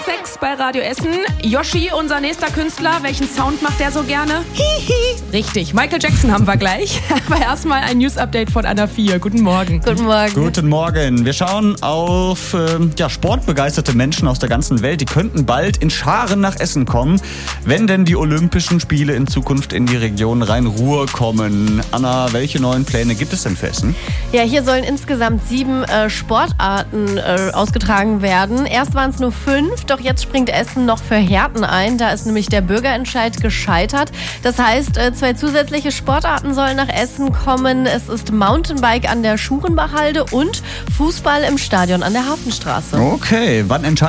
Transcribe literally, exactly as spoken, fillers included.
sechs bei Radio Essen. Yoshi, unser nächster Künstler, welchen Sound macht der so gerne? Hihi. Richtig, Michael Jackson haben wir gleich. Aber erstmal ein News-Update von Anna vier. Guten Morgen. Guten Morgen. Guten Morgen. Wir schauen auf äh, ja, sportbegeisterte Menschen aus der ganzen Welt. Die könnten bald in Scharen nach Essen kommen, wenn denn die Olympischen Spiele in Zukunft in die Region Rhein-Ruhr kommen. Anna, welche neuen Pläne gibt es denn für Essen? Ja, hier sollen insgesamt sieben äh, Sportarten äh, ausgetragen werden. Erst waren es nur fünf, doch jetzt springt Essen noch für Herten ein. Da ist nämlich der Bürgerentscheid gescheitert. Das heißt, äh, zwei zusätzliche Sportarten sollen nach Essen kommen. Es ist Mountainbike an der Schurenbachhalde und Fußball im Stadion an der Hafenstraße. Okay, wann entscheidet